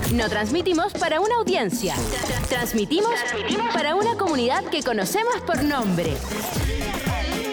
No transmitimos para una audiencia. Transmitimos para una comunidad que conocemos por nombre.